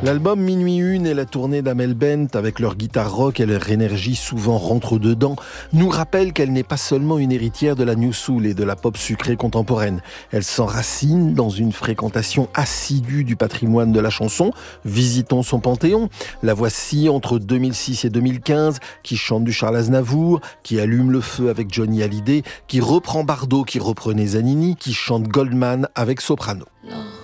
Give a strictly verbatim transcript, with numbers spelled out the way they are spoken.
L'album Minuit Une et la tournée d'Amel Bent avec leur guitare rock et leur énergie souvent rentre-dedans nous rappellent qu'elle n'est pas seulement une héritière de la new soul et de la pop sucrée contemporaine. Elle s'enracine dans une fréquentation assidue du patrimoine de la chanson. Visitons son panthéon. La voici entre deux mille six et deux mille quinze, qui chante du Charles Aznavour, qui allume le feu avec Johnny Hallyday, qui reprend Bardot, qui reprenait Zanini, qui chante Goldman avec Soprano. Non.